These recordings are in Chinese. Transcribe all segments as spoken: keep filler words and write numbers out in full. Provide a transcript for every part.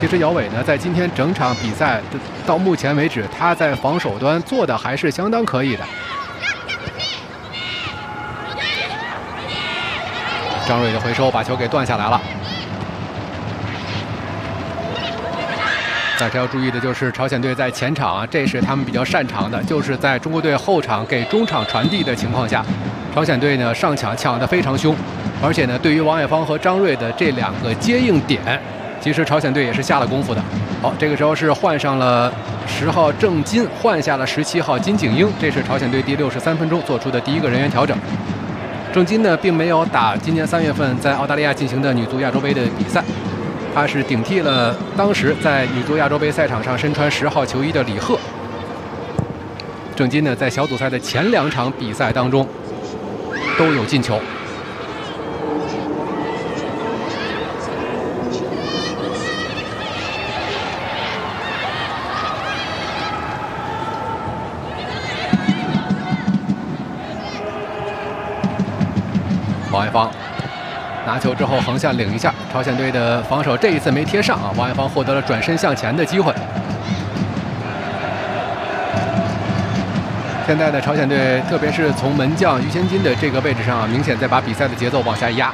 其实姚伟呢，在今天整场比赛到目前为止，他在防守端做的还是相当可以的。张睿的回收把球给断下来了。大家要注意的就是朝鲜队在前场啊，这是他们比较擅长的，就是在中国队后场给中场传递的情况下，朝鲜队呢上抢抢得非常凶，而且呢，对于王爱芳和张睿的这两个接应点，其实朝鲜队也是下了功夫的。好，这个时候是换上了十号郑金，换下了十七号金景英，这是朝鲜队第六十三分钟做出的第一个人员调整。郑金呢，并没有打今年三月份在澳大利亚进行的女足亚洲杯的比赛，他是顶替了当时在女足亚洲杯赛场上身穿十号球衣的李贺。郑金呢，在小组赛的前两场比赛当中都有进球。王爱芳拿球之后横向领一下，朝鲜队的防守这一次没贴上啊，王爱芳获得了转身向前的机会。现在的朝鲜队，特别是从门将于先金的这个位置上啊，明显在把比赛的节奏往下压。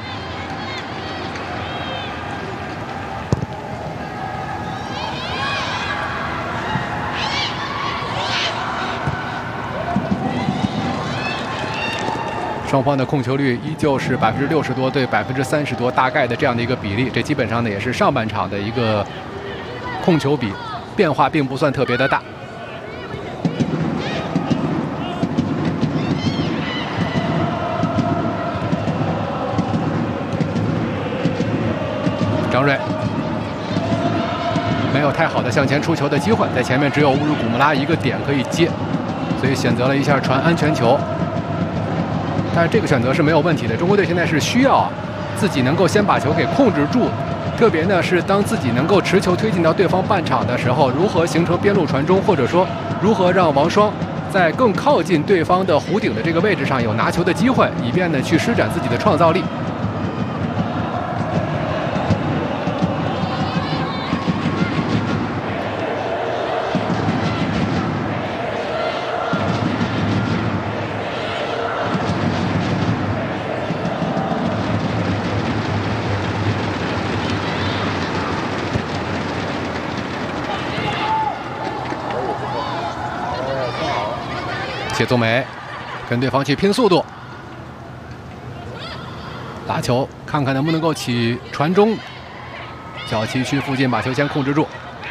双方的控球率依旧是百分之六十多对百分之三十多，大概的这样的一个比例，这基本上呢也是上半场的一个控球比，变化并不算特别的大。张睿没有太好的向前出球的机会，在前面只有乌鲁古木拉一个点可以接，所以选择了一下传安全球。但是这个选择是没有问题的。中国队现在是需要啊，自己能够先把球给控制住，特别呢是当自己能够持球推进到对方半场的时候，如何形成边路传中，或者说如何让王霜在更靠近对方的弧顶的这个位置上有拿球的机会，以便呢去施展自己的创造力。谢宗美跟对方去拼速度，拉球，看看能不能够起传中，小旗区附近把球先控制住。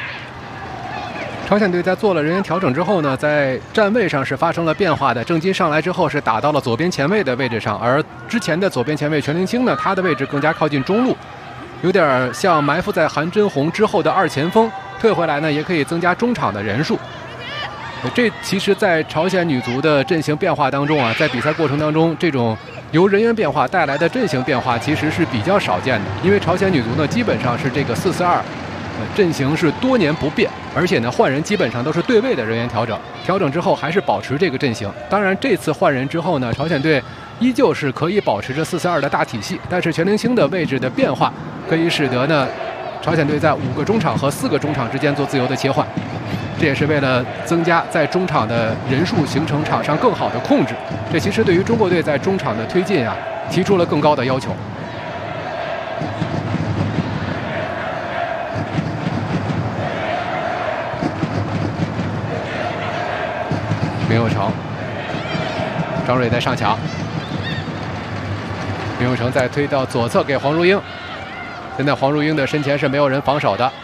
朝鲜队在做了人员调整之后呢，在站位上是发生了变化的。郑金上来之后是打到了左边前卫的位置上，而之前的左边前卫全林清呢，他的位置更加靠近中路，有点像埋伏在韩真红之后的二前锋，退回来呢也可以增加中场的人数。这其实，在朝鲜女足的阵型变化当中啊，在比赛过程当中，这种由人员变化带来的阵型变化其实是比较少见的。因为朝鲜女足呢，基本上是这个四四二阵型是多年不变，而且呢，换人基本上都是对位的人员调整，调整之后还是保持这个阵型。当然，这次换人之后呢，朝鲜队依旧是可以保持着四四二的大体系，但是全林清的位置的变化可以使得呢，朝鲜队在五个中场和四个中场之间做自由的切换。这也是为了增加在中场的人数，形成场上更好的控制。这其实对于中国队在中场的推进啊，提出了更高的要求。林有成，张睿在上抢，林有成再推到左侧给黄如英。现在黄如英的身前是没有人防守的。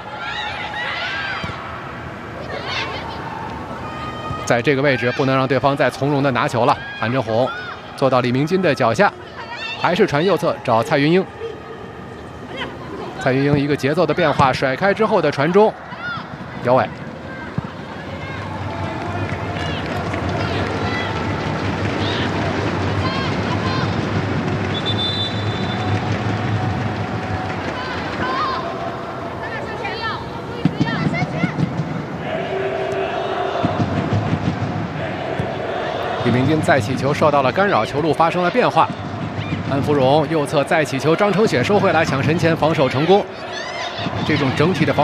在这个位置不能让对方再从容的拿球了。韩真红坐到李明金的脚下，还是传右侧找蔡云英。蔡云英一个节奏的变化，甩开之后的传中，姚伟。李明金再起球受到了干扰，球路发生了变化。安福荣右侧再起球，张承雪收回来抢神前，防守成功。这种整体的防